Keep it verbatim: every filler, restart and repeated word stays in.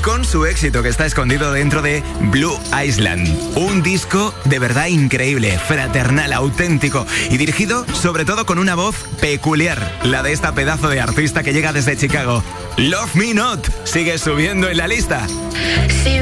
con su éxito que está escondido dentro de Blue Island. Un disco de verdad increíble, fraternal, auténtico y dirigido sobre todo con una voz peculiar, la de esta pedazo de artista que llega desde Chicago. Love Me Not sigue subiendo en la lista.